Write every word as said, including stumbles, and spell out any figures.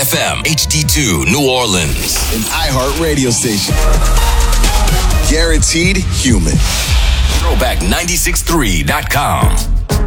F M, H D two, New Orleans. An iHeart radio station. Guaranteed human. Throwback nine six three dot com.